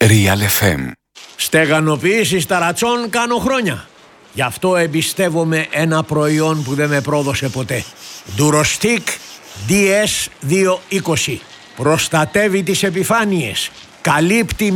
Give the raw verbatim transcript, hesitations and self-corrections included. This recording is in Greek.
Real εφ εμ. Στεγανοποίηση ταρατσών κάνω χρόνια. Γι' αυτό εμπιστεύομαι ένα προϊόν που δεν με πρόδωσε ποτέ. Durostic ντι ες διακόσια είκοσι. Προστατεύει τις επιφάνειες. Καλύπτει